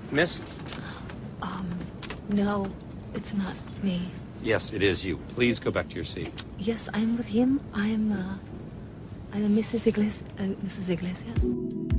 Miss? No, it's not me. Yes, it is you. Please go back to your seat. Yes, I'm with him. I'm Mrs. Iglesias.